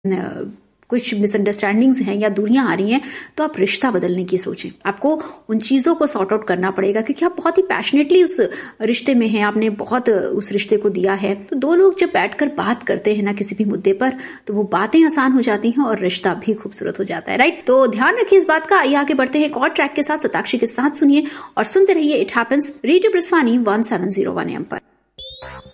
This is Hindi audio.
कुछ मिसअंडरस्टैंडिंग्स हैं या दूरियां आ रही हैं, तो आप रिश्ता बदलने की सोचें। आपको उन चीज़ों को सॉर्ट आउट करना पड़ेगा, क्योंकि आप बहुत ही पैशनेटली उस रिश्ते में हैं, आपने बहुत उस रिश्ते को दिया है। तो दो लोग जब बैठकर बात करते हैं ना किसी भी मुद्दे पर, तो वो बातें आसान हो जाती हैं और रिश्ता भी खूबसूरत हो जाता है, राइट? तो ध्यान रखिए इस बात का। आइए आगे बढ़ते हैं एक और ट्रैक के साथ, सताक्षी के साथ सुनिए और सुनते रहिए इट हैपेंस, रेडियो ब्रिस्वानी 1701 AM पर।